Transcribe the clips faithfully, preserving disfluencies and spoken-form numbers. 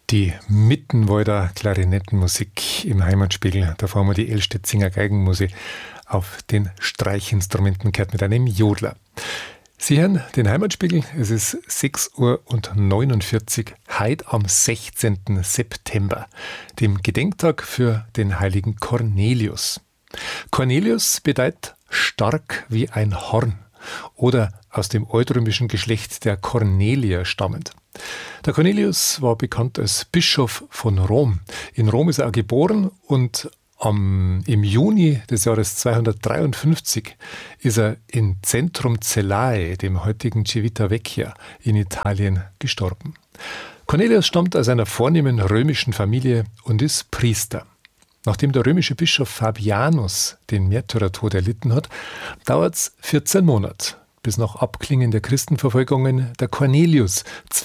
Die Mittenwalder Klarinettenmusik im Heimatspiegel. Da fahren wir die Elstedtzinger Geigenmusik auf den Streichinstrumenten gehört mit einem Jodler. Sie hören den Heimatspiegel. Es ist sechs Uhr neunundvierzig, heute am sechzehnten September, dem Gedenktag für den heiligen Cornelius. Cornelius bedeutet stark wie ein Horn oder aus dem altrömischen Geschlecht der Cornelier stammend. Der Cornelius war bekannt als Bischof von Rom. In Rom ist er auch geboren und am, im Juni des Jahres zweihundertdreiundfünfzig ist er in Centrum Cellae, dem heutigen Civitavecchia, in Italien gestorben. Cornelius stammt aus einer vornehmen römischen Familie und ist Priester. Nachdem der römische Bischof Fabianus den Märtyrertod erlitten hat, dauert es vierzehn Monate, bis nach Abklingen der Christenverfolgungen der Cornelius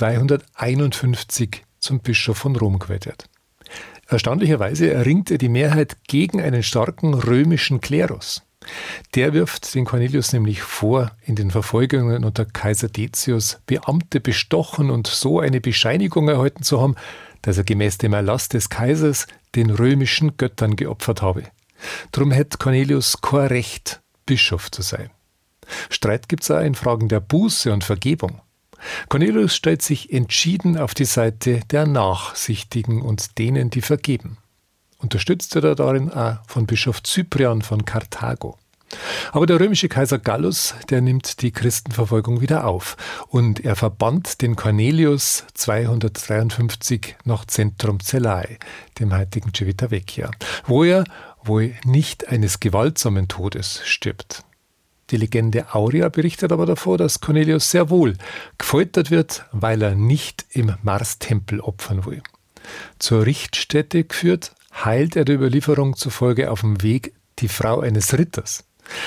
zweihunderteinundfünfzig zum Bischof von Rom gewählt wird. Erstaunlicherweise erringt er die Mehrheit gegen einen starken römischen Klerus. Der wirft den Cornelius nämlich vor, in den Verfolgungen unter Kaiser Decius Beamte bestochen und so eine Bescheinigung erhalten zu haben, dass er gemäß dem Erlass des Kaisers den römischen Göttern geopfert habe. Drum hätte Cornelius kein Recht, Bischof zu sein. Streit gibt es auch in Fragen der Buße und Vergebung. Cornelius stellt sich entschieden auf die Seite der Nachsichtigen und denen, die vergeben. Unterstützt wird er darin auch von Bischof Cyprian von Karthago. Aber der römische Kaiser Gallus, der nimmt die Christenverfolgung wieder auf und er verbannt den Cornelius zweihundertdreiundfünfzig nach Centrum Cellae, dem heutigen Civitavecchia, wo er wohl nicht eines gewaltsamen Todes stirbt. Die Legende Aurea berichtet aber davon, dass Cornelius sehr wohl gefoltert wird, weil er nicht im Marstempel opfern will. Zur Richtstätte geführt, heilt er der Überlieferung zufolge auf dem Weg die Frau eines Ritters.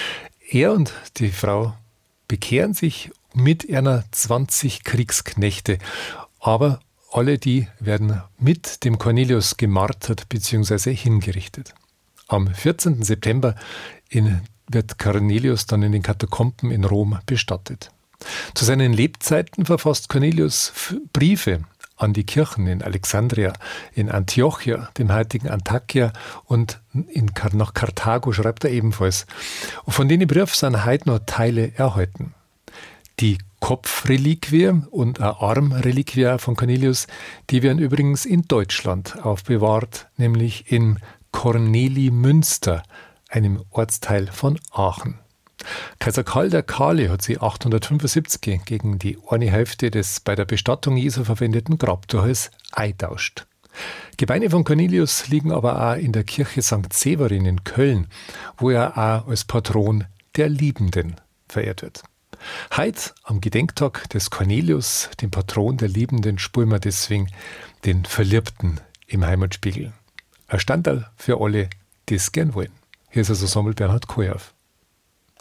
Er und die Frau bekehren sich mit einer zwanzig Kriegsknechte, aber alle die werden mit dem Cornelius gemartert bzw. hingerichtet. Am vierzehnten September in wird Cornelius dann in den Katakomben in Rom bestattet. Zu seinen Lebzeiten verfasst Cornelius Briefe an die Kirchen in Alexandria, in Antiochia, dem heutigen Antakya und in, nach Karthago schreibt er ebenfalls. Und von denen Briefen sind heute noch Teile erhalten. Die Kopfreliquie und eine Armreliquie von Cornelius, die werden übrigens in Deutschland aufbewahrt, nämlich in Kornelimünster, einem Ortsteil von Aachen. Kaiser Karl der Kahle hat sie achthundertfünfundsiebzig gegen die eine Hälfte des bei der Bestattung Jesu verwendeten Grabtuches eingetauscht. Gebeine von Cornelius liegen aber auch in der Kirche Sankt Severin in Köln, wo er auch als Patron der Liebenden verehrt wird. Heute, am Gedenktag des Cornelius, dem Patron der Liebenden, spielen wir deswegen den Verliebten im Heimatspiegel. Ein Standal für alle, die es gern wollen. Hier ist das Ensemble Bernhard Kojav.